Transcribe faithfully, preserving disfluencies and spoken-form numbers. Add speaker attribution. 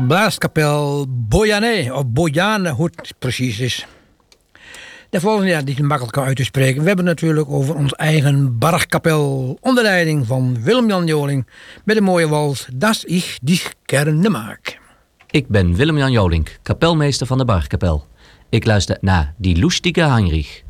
Speaker 1: blaaskapel Boyané, of Boyane, hoe het precies is. De volgende, ja, niet makkelijk uit te spreken. We hebben het natuurlijk over ons eigen Bargkapel, onder leiding van Willem-Jan Joling, met een mooie wals, Das ich dich gerne mag.
Speaker 2: Ik ben Willem-Jan Jolink, kapelmeester van de Bargkapel. Ik luister naar Die lustige Heinrich.